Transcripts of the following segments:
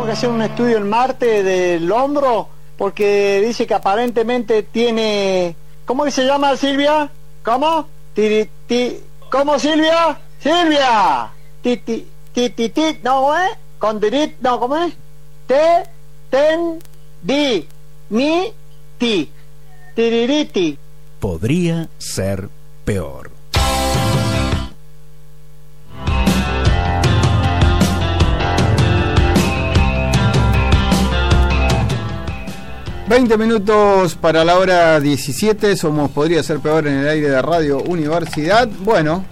tengo que hacer un estudio el martes del hombro, porque dice que aparentemente tiene... ¿Cómo que se llama, Silvia? ¿Cómo? ¿Cómo, Silvia? ¡Silvia! No, con dirit, no, ¿cómo es? Tiririti. Podría ser peor. ...20 para la hora 17... ...somos Podría Ser Peor en el aire de Radio Universidad... ...bueno...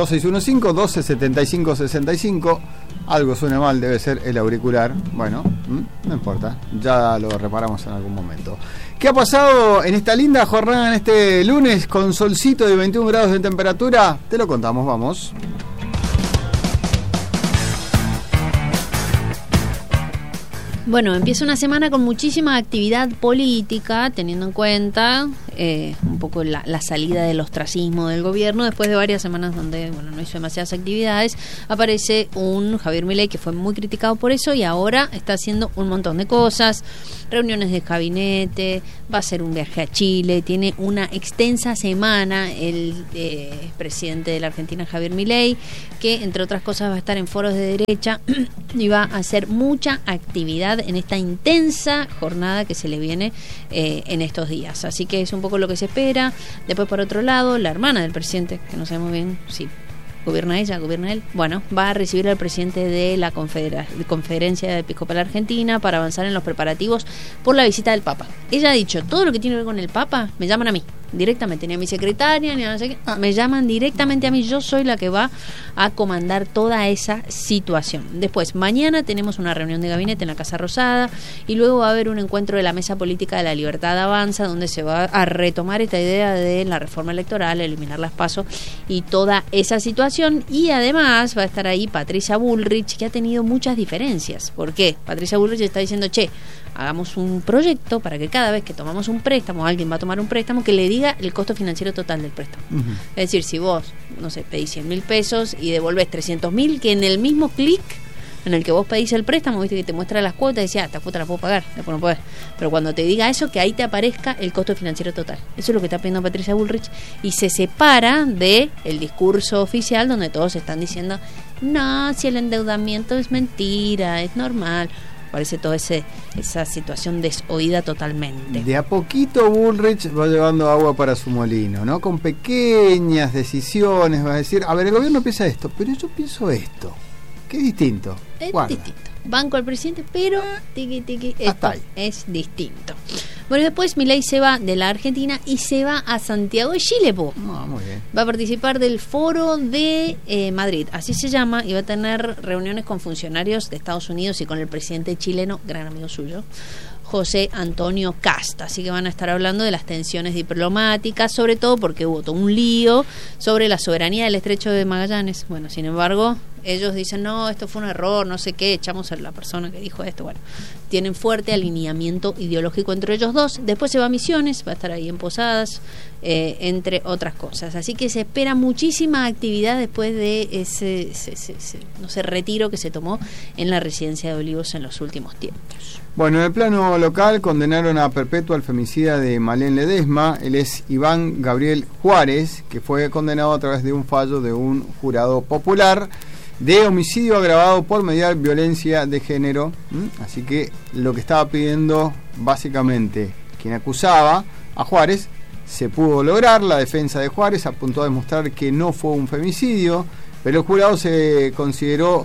2615-1275-65... ...algo suena mal, debe ser el auricular... ...bueno, no importa... ...ya lo reparamos en algún momento... ¿Qué ha pasado en esta linda jornada, en este lunes... ...con solcito de 21 grados de temperatura? Te lo contamos, vamos... Bueno, empieza una semana con muchísima actividad política, teniendo en cuenta un poco la salida del ostracismo del gobierno. Después de varias semanas donde no hizo demasiadas actividades, aparece un Javier Milei que fue muy criticado por eso y ahora está haciendo un montón de cosas, reuniones de gabinete, va a hacer un viaje a Chile, tiene una extensa semana el presidente de la Argentina, Javier Milei, que entre otras cosas va a estar en foros de derecha y va a hacer mucha actividad en esta intensa jornada que se le viene en estos días. Así que es un poco lo que se espera. Después, por otro lado, la hermana del presidente, que no sabemos bien si gobierna ella, gobierna él, bueno, va a recibir al presidente de la Conferencia Episcopal Argentina para avanzar en los preparativos por la visita del Papa. Ella ha dicho, todo lo que tiene que ver con el Papa, me llaman a mí directamente, ni a mi secretaria, ni a no sé qué, me llaman directamente a mí, yo soy la que va a comandar toda esa situación. Después, mañana tenemos una reunión de gabinete en la Casa Rosada y luego va a haber un encuentro de la Mesa Política de la Libertad Avanza, donde se va a retomar esta idea de la reforma electoral, eliminar las PASO y toda esa situación. Y además va a estar ahí Patricia Bullrich, que ha tenido muchas diferencias. ¿Por qué? Patricia Bullrich está diciendo, hagamos un proyecto para que cada vez que tomamos un préstamo, alguien va a tomar un préstamo, que le diga el costo financiero total del préstamo. Es decir, si vos, no sé, pedís 100.000 pesos y devolvés 300.000, que en el mismo clic en el que vos pedís el préstamo, viste que te muestra las cuotas y decís, esta cuota la puedo pagar, después no podés. Pero cuando te diga eso, que ahí te aparezca el costo financiero total. Eso es lo que está pidiendo Patricia Bullrich y se separa de el discurso oficial donde todos están diciendo, no, si el endeudamiento es mentira, es normal. Parece toda esa situación desoída totalmente. De a poquito Bullrich va llevando agua para su molino, ¿no? Con pequeñas decisiones va a decir, a ver, el gobierno piensa esto, pero yo pienso esto, que es distinto. Es distinto. Banco al presidente, pero esto es distinto. Bueno, después Milei se va de la Argentina y se va a Santiago de Chile, muy bien. Va a participar del Foro de Madrid, así se llama, y va a tener reuniones con funcionarios de Estados Unidos y con el presidente chileno, gran amigo suyo, José Antonio Kast. Así que van a estar hablando de las tensiones diplomáticas, sobre todo porque hubo todo un lío sobre la soberanía del Estrecho de Magallanes. Bueno, sin embargo, ellos dicen, no, esto fue un error, no sé qué, echamos a la persona que dijo esto. Bueno, tienen fuerte alineamiento ideológico entre ellos dos. Después se va a Misiones, va a estar ahí en Posadas, entre otras cosas. Así que se espera muchísima actividad después de ese retiro que se tomó en la residencia de Olivos en los últimos tiempos. Bueno, en el plano local condenaron a perpetua al femicida de Malén Ledesma. Él es Iván Gabriel Juárez, que fue condenado a través de un fallo de un jurado popular de homicidio agravado por mediar violencia de género. Así que lo que estaba pidiendo básicamente quien acusaba a Juárez se pudo lograr. La defensa de Juárez apuntó a demostrar que no fue un femicidio, pero el jurado se consideró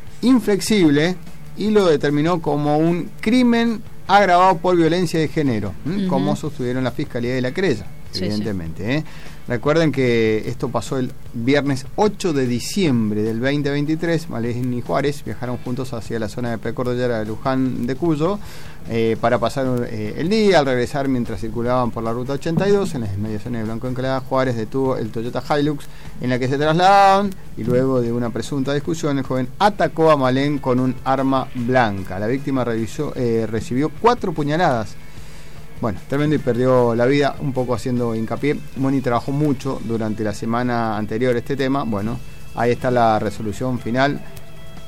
inflexible y lo determinó como un crimen agravado por violencia de género, como sostuvieron la Fiscalía y la querella, evidentemente. Sí. Recuerden que esto pasó el viernes 8 de diciembre del 2023. Malén y Juárez viajaron juntos hacia la zona de precordillera de Luján de Cuyo para pasar el día. Al regresar, mientras circulaban por la ruta 82 en las inmediaciones de Blanco Encalada, Juárez detuvo el Toyota Hilux en la que se trasladaban y luego de una presunta discusión el joven atacó a Malén con un arma blanca. La víctima recibió 4 puñaladas. Bueno, tremendo, y perdió la vida, un poco haciendo hincapié. Moni trabajó mucho durante la semana anterior este tema. Bueno, ahí está la resolución final.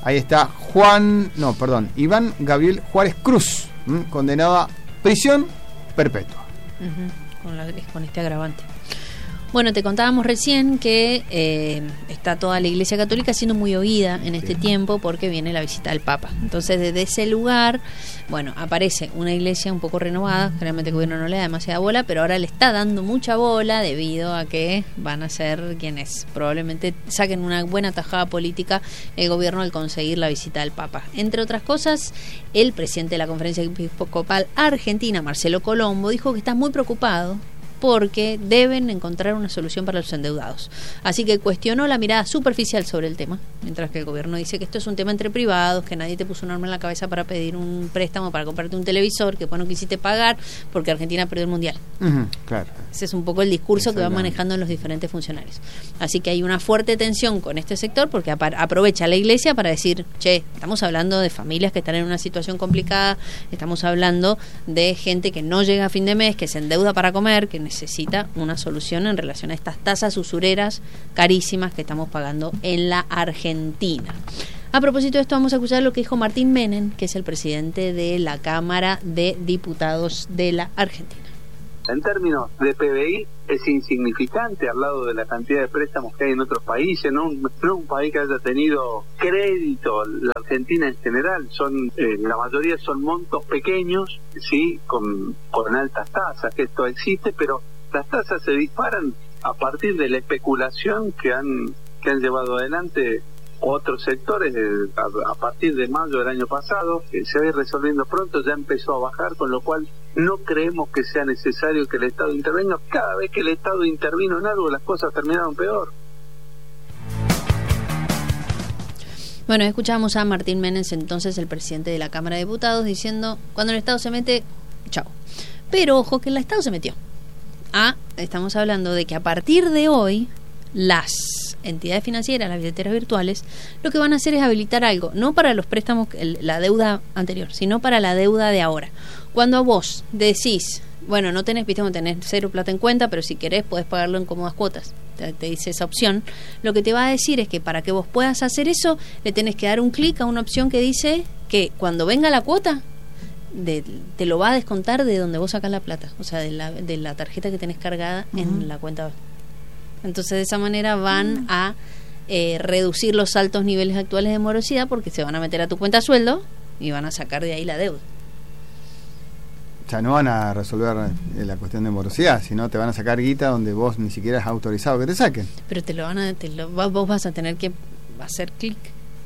Ahí está Iván Gabriel Juárez Cruz, condenado a prisión perpetua. Con este agravante. Bueno, te contábamos recién que está toda la Iglesia Católica siendo muy oída en este tiempo porque viene la visita del Papa. Entonces, desde ese lugar, bueno, aparece una iglesia un poco renovada. Generalmente el gobierno no le da demasiada bola, pero ahora le está dando mucha bola debido a que van a ser quienes probablemente saquen una buena tajada política el gobierno al conseguir la visita del Papa. Entre otras cosas, el presidente de la Conferencia Episcopal Argentina, Marcelo Colombo, dijo que está muy preocupado porque deben encontrar una solución para los endeudados. Así que cuestionó la mirada superficial sobre el tema, mientras que el gobierno dice que esto es un tema entre privados, que nadie te puso un arma en la cabeza para pedir un préstamo para comprarte un televisor, que no quisiste pagar porque Argentina perdió el Mundial. Claro. Ese es un poco el discurso que van manejando los diferentes funcionarios. Así que hay una fuerte tensión con este sector porque aprovecha la iglesia para decir, estamos hablando de familias que están en una situación complicada, estamos hablando de gente que no llega a fin de mes, que se endeuda para comer, que necesita una solución en relación a estas tasas usureras carísimas que estamos pagando en la Argentina. A propósito de esto, vamos a escuchar lo que dijo Martín Menem, que es el presidente de la Cámara de Diputados de la Argentina. En términos de PBI es insignificante al lado de la cantidad de préstamos que hay en otros países, no un país que haya tenido crédito. La Argentina en general la mayoría son montos pequeños, sí, con altas tasas, que esto existe, pero las tasas se disparan a partir de la especulación que han llevado adelante otros sectores. A partir de mayo del año pasado, que se va a ir resolviendo pronto, ya empezó a bajar, con lo cual no creemos que sea necesario que el Estado intervenga. Cada vez que el Estado intervino en algo, las cosas terminaron peor. Bueno, escuchamos a Martín Menem, entonces el presidente de la Cámara de Diputados, diciendo, cuando el Estado se mete, chao. Pero ojo que el Estado se metió. Estamos hablando de que a partir de hoy, las entidades financieras, las billeteras virtuales, lo que van a hacer es habilitar algo, no para los préstamos, la deuda anterior, sino para la deuda de ahora. Cuando vos decís, bueno, no tenés cero plata en cuenta, pero si querés podés pagarlo en cómodas cuotas, te dice esa opción, lo que te va a decir es que para que vos puedas hacer eso, le tenés que dar un clic a una opción que dice que cuando venga la cuota, te lo va a descontar de donde vos sacás la plata, o sea, de la tarjeta que tenés cargada en la cuenta. Entonces de esa manera van a reducir los altos niveles actuales de morosidad, porque se van a meter a tu cuenta sueldo y van a sacar de ahí la deuda. O sea, no van a resolver la cuestión de morosidad, sino te van a sacar guita donde vos ni siquiera has autorizado que te saquen. Pero vos vas a tener que hacer clic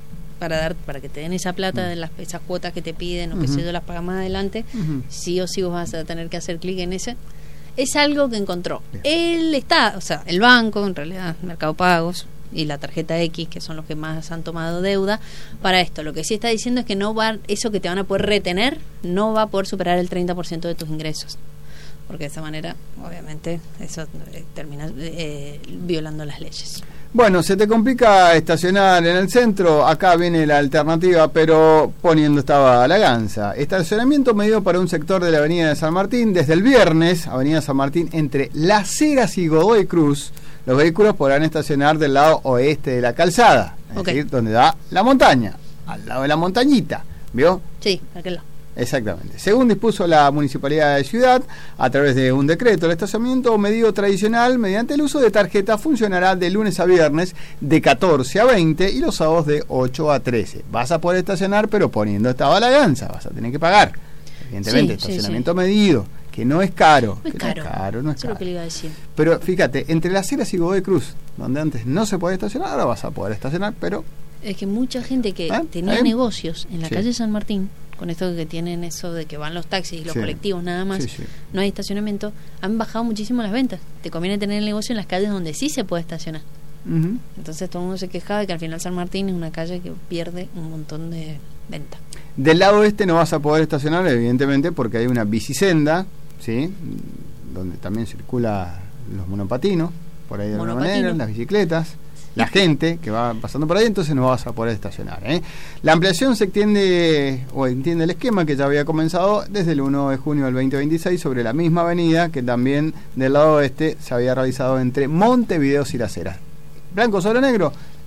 para que te den esa plata de esas cuotas que te piden, o que sé yo, las pagas más adelante. Sí o sí vos vas a tener que hacer clic en ese. Es algo que encontró el Estado, o sea, el banco, en realidad, Mercado Pagos y la tarjeta X, que son los que más han tomado deuda para esto. Lo que sí está diciendo es que eso que te van a poder retener no va a poder superar el 30% de tus ingresos, porque de esa manera, obviamente, eso termina violando las leyes. Bueno, se te complica estacionar en el centro, acá viene la alternativa, pero poniendo esta balanza. Estacionamiento medido para un sector de la avenida de San Martín. Desde el viernes, avenida San Martín, entre Las Heras y Godoy Cruz, los vehículos podrán estacionar del lado oeste de la calzada, es decir, donde da la montaña, al lado de la montañita, ¿vio? Sí, aquel lado. Exactamente. Según dispuso la Municipalidad de Ciudad, a través de un decreto, el estacionamiento medido tradicional mediante el uso de tarjeta funcionará de lunes a viernes de 14 a 20 y los sábados de 8 a 13. Vas a poder estacionar, pero poniendo esta balanza, vas a tener que pagar. Evidentemente, estacionamiento medido, que no es caro. No es caro. No es Eso es lo que le iba a decir. Pero fíjate, entre Las Heras y Godoy Cruz, donde antes no se podía estacionar, ahora vas a poder estacionar, pero... Es que mucha gente que tenía negocios en la calle San Martín, con esto que tienen eso de que van los taxis y los colectivos nada más, no hay estacionamiento, han bajado muchísimo las ventas. Te conviene tener el negocio en las calles donde sí se puede estacionar. Entonces todo el mundo se quejaba de que al final San Martín es una calle que pierde un montón de venta. Del lado este no vas a poder estacionar, evidentemente, porque hay una bicisenda, ¿sí?, donde también circula los monopatinos, por ahí de alguna manera, las bicicletas, la gente que va pasando por ahí, entonces no vas a poder estacionar, ¿eh? La ampliación se entiende el esquema que ya había comenzado desde el 1 de junio del 2026 sobre la misma avenida que también del lado oeste se había realizado entre Montevideo y Las Heras. Blanco sobre negro,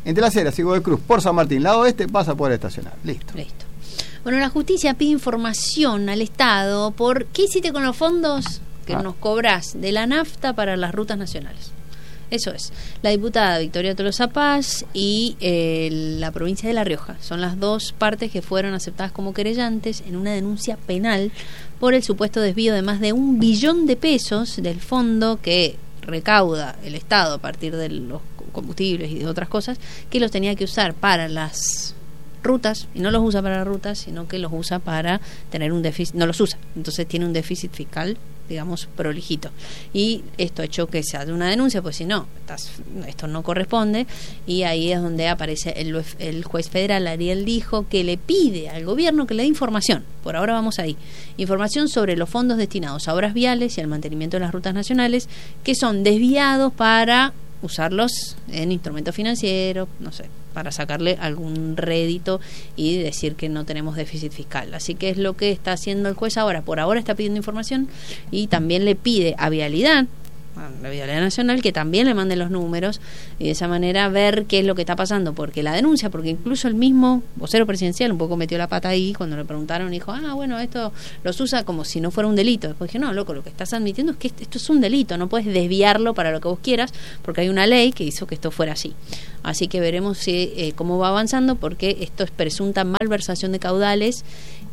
entre Las Heras y Godoy Cruz por San Martín, lado oeste, vas a poder estacionar. Listo. Bueno, la justicia pide información al Estado por qué hiciste con los fondos que nos cobrás de la nafta para las rutas nacionales. Eso es. La diputada Victoria Tolosa Paz y la provincia de La Rioja son las dos partes que fueron aceptadas como querellantes en una denuncia penal por el supuesto desvío de más de 1 billón de pesos del fondo que recauda el Estado a partir de los combustibles y de otras cosas, que los tenía que usar para las rutas, y no los usa para las rutas, sino que los usa para tener un déficit, no los usa, entonces tiene un déficit fiscal, digamos, prolijito. Y esto ha hecho que se haga una denuncia, pues si no, esto no corresponde, y ahí es donde aparece el juez federal Ariel Dijo, que le pide al gobierno que le dé información, por ahora vamos ahí, información sobre los fondos destinados a obras viales y al mantenimiento de las rutas nacionales, que son desviados para usarlos en instrumentos financieros, no sé, para sacarle algún rédito y decir que no tenemos déficit fiscal. Así que es lo que está haciendo el juez ahora. Por ahora está pidiendo información y también le pide a Vialidad, a la Vialidad Nacional, que también le mande los números y de esa manera ver qué es lo que está pasando, porque la denuncia, porque incluso el mismo vocero presidencial un poco metió la pata ahí cuando le preguntaron, dijo, bueno, esto los usa como si no fuera un delito. Después dije, no, loco, lo que estás admitiendo es que esto es un delito, no puedes desviarlo para lo que vos quieras, porque hay una ley que hizo que esto fuera así. Así que veremos cómo va avanzando, porque esto es presunta malversación de caudales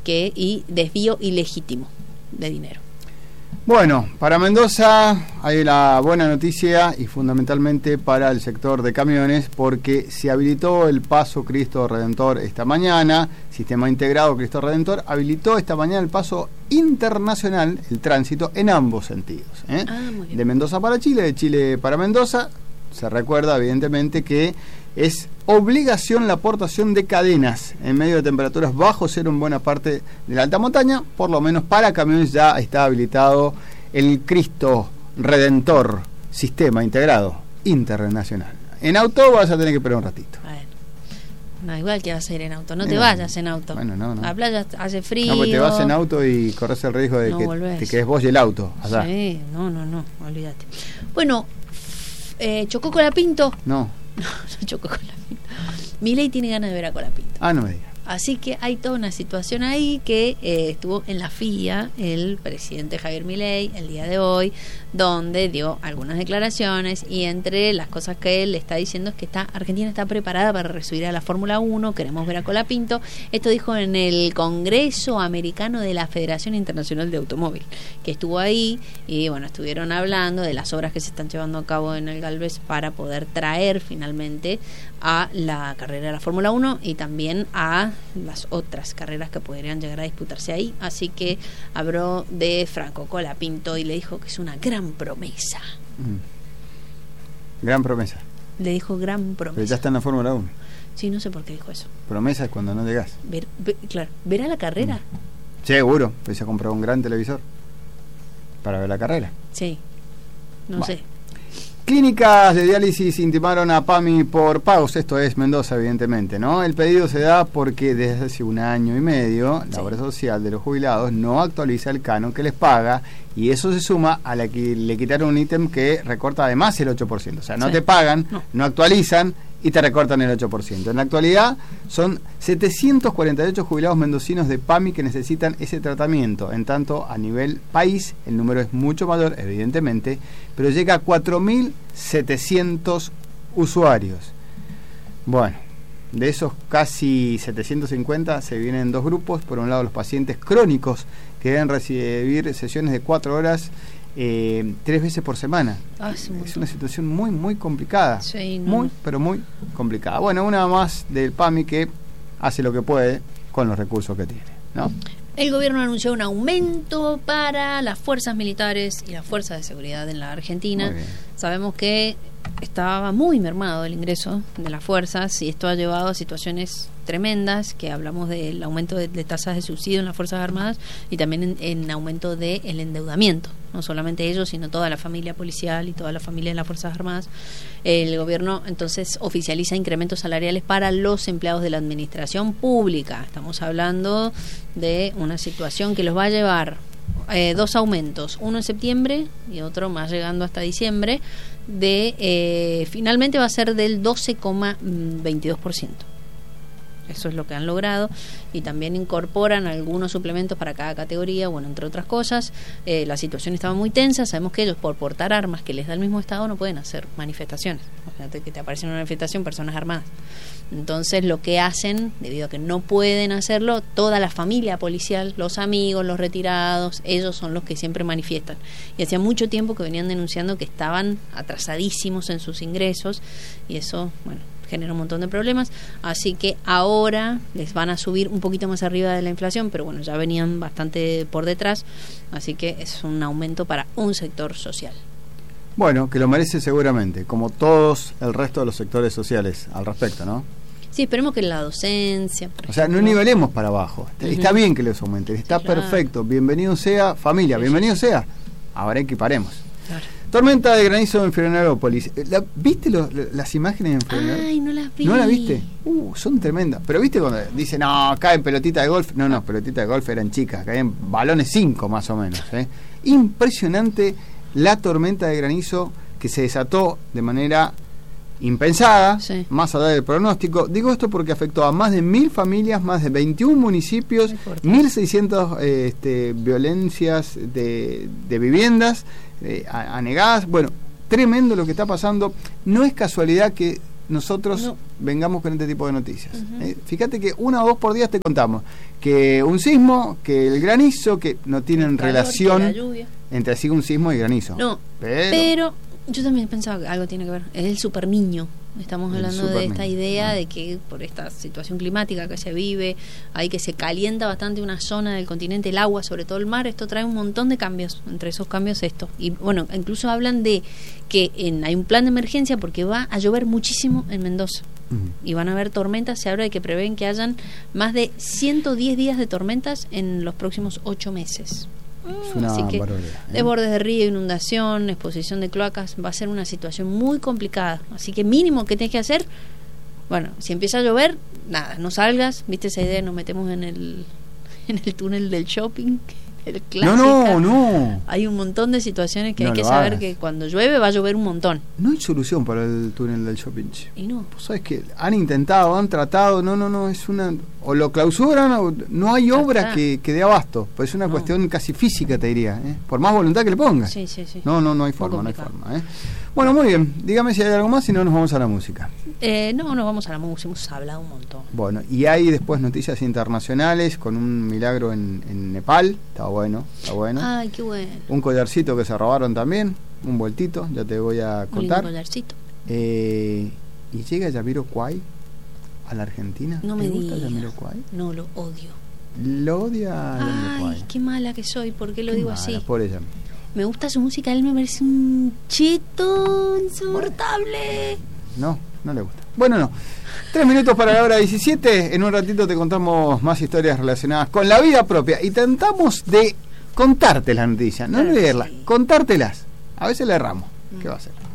y desvío ilegítimo de dinero. Bueno, para Mendoza hay la buena noticia y fundamentalmente para el sector de camiones, porque se habilitó el paso Cristo Redentor esta mañana. Sistema integrado Cristo Redentor habilitó esta mañana el paso internacional, el tránsito en ambos sentidos, muy bien. De Mendoza para Chile, de Chile para Mendoza. Se recuerda evidentemente que es obligación la aportación de cadenas en medio de temperaturas bajo cero en buena parte de la alta montaña. Por lo menos para camiones ya está habilitado el Cristo Redentor, sistema integrado internacional. En auto vas a tener que esperar un ratito. No, igual que vas a ir en auto, no te vayas en auto. Bueno, no. La playa hace frío. No, porque te vas en auto y corres el riesgo de que volvés. te quedes vos y el auto allá. Sí, no, olvídate. Bueno, ¿chocó Colapinto? No chocó Colapinto. Milei tiene ganas de ver a Colapinto. No me digas. Así que hay toda una situación ahí que estuvo en la FIA el presidente Javier Milei el día de hoy, donde dio algunas declaraciones, y entre las cosas que él está diciendo es que Argentina está preparada para recibir a la Fórmula 1, queremos ver a Colapinto. Esto dijo en el Congreso Americano de la Federación Internacional de Automóvil, que estuvo ahí, y bueno, estuvieron hablando de las obras que se están llevando a cabo en el Galvez para poder traer finalmente a la carrera de la Fórmula 1 y también a las otras carreras que podrían llegar a disputarse ahí. Así que habló de Franco Colapinto y le dijo que es una gran promesa. Gran promesa. Le dijo gran promesa. Pero ya está en la Fórmula 1. Sí, no sé por qué dijo eso. Promesa es cuando no llegas. Claro, ¿verá la carrera? Seguro, pues se compró un gran televisor para ver la carrera. Sí, no sé. Clínicas de diálisis intimaron a PAMI por pagos, esto es Mendoza evidentemente, ¿no? El pedido se da porque desde hace 1 año y medio la obra social de los jubilados no actualiza el canon que les paga, y eso se suma a la que le quitaron un ítem que recorta además el 8%, o sea, no te pagan, no actualizan y te recortan el 8%. En la actualidad son 748 jubilados mendocinos de PAMI que necesitan ese tratamiento. En tanto, a nivel país, el número es mucho mayor, evidentemente, pero llega a 4.700 usuarios. Bueno, de esos casi 750 se dividen en 2 grupos. Por un lado, los pacientes crónicos que deben recibir sesiones de 4 horas 3 veces por semana. Es una situación muy, muy complicada. Sí, muy complicada. Bueno, una más del PAMI que hace lo que puede con los recursos que tiene, ¿no? El gobierno anunció un aumento para las fuerzas militares y las fuerzas de seguridad en la Argentina. Sabemos que estaba muy mermado el ingreso de las fuerzas y esto ha llevado a situaciones tremendas, que hablamos del aumento de tasas de subsidio en las Fuerzas Armadas y también en aumento del endeudamiento, no solamente ellos, sino toda la familia policial y toda la familia de las Fuerzas Armadas. El gobierno entonces oficializa incrementos salariales para los empleados de la administración pública. Estamos hablando de una situación que los va a llevar 2 aumentos, uno en septiembre y otro más llegando hasta diciembre, finalmente va a ser del 12,22%. Eso es lo que han logrado, y también incorporan algunos suplementos para cada categoría, bueno, entre otras cosas. La situación estaba muy tensa, sabemos que ellos por portar armas que les da el mismo Estado no pueden hacer manifestaciones. Imagínate que te aparece en una manifestación personas armadas. Entonces lo que hacen, debido a que no pueden hacerlo, toda la familia policial, los amigos, los retirados, ellos son los que siempre manifiestan. Y hacía mucho tiempo que venían denunciando que estaban atrasadísimos en sus ingresos, y eso, bueno, genera un montón de problemas, así que ahora les van a subir un poquito más arriba de la inflación, pero bueno, ya venían bastante por detrás, así que es un aumento para un sector social. Bueno, que lo merece seguramente, como todos el resto de los sectores sociales al respecto, ¿no? Sí, esperemos que la docencia... O sea, no nivelemos para abajo, está bien que les aumenten, está Sí, claro. perfecto, bienvenido sea, familia, Sí, bienvenido sí. sea, ahora equiparemos. Claro. Tormenta de granizo en Florianópolis. ¿Viste las imágenes en Florianópolis? Ay, no las vi. ¿No las viste? Son tremendas. Pero viste cuando dicen, no, caen pelotita de golf. No, pelotita de golf eran chicas, caían balones 5 más o menos. Impresionante la tormenta de granizo que se desató de manera impensada, Sí. más allá del pronóstico. Digo esto porque afectó a más de 1.000 familias, más de 21 municipios, Muy fuerte. 1.600 violencias de viviendas anegadas. Bueno, tremendo lo que está pasando. No es casualidad que nosotros vengamos con este tipo de noticias. Fíjate que 1 o 2 por día te contamos que un sismo, que el granizo, que no tienen El calor, relación que la lluvia. entre así un sismo y granizo. No, pero yo también pensaba que algo tiene que ver. Es el super niño. Estamos El hablando de superniño. esta idea de que por esta situación climática que se vive, hay que se calienta bastante una zona del continente, el agua, sobre todo el mar, esto trae un montón de cambios. Entre esos cambios esto. Y bueno, incluso hablan de que hay un plan de emergencia porque va a llover muchísimo en Mendoza. Y van a haber tormentas, se habla de que prevén que hayan más de 110 días de tormentas en los próximos 8 meses. Es una Así que barbaridad, desbordes de río, inundación, exposición de cloacas, va a ser una situación muy complicada. Así que mínimo que tienes que hacer, bueno, si empieza a llover, nada, no salgas, viste esa idea, nos metemos en el túnel del shopping, el clásico. No. Hay un montón de situaciones que No hay que lo saber hagas. que cuando llueve va a llover un montón. No hay solución para el túnel del shopping. Y no. Pues sabes que han intentado, han tratado, no, es una... O lo clausuran o no hay Ya obra está. que dé abasto. Pues es una No. cuestión casi física, te diría. Por más voluntad que le pongas. Sí. No hay Muy forma, no hay complicado. forma. Bueno, muy bien. Dígame si hay algo más, si no nos vamos a la música. No, nos vamos a la música, hemos hablado un montón. Bueno, y hay después noticias internacionales con un milagro en Nepal. Está bueno. Ay, qué bueno. Un collarcito que se robaron también. Un vueltito, ya te voy a Un lindo contar. collarcito. Y llega Jamiroquai a la Argentina. No ¿Te me gusta digas. Jamiroquai? No, lo odio. Lo odia a Jamiroquai. Ay, qué mala que soy, ¿por qué lo Qué digo mala, así? Pobre Jami. Me gusta su música, él me parece un cheto insoportable. No le gusta. Bueno, no. 3 minutos para la hora 17. En un ratito te contamos más historias relacionadas con la vida propia. Y tratamos de contarte las noticias, no Claro que leerlas, sí. contártelas. A veces le erramos. ¿Qué va a hacer?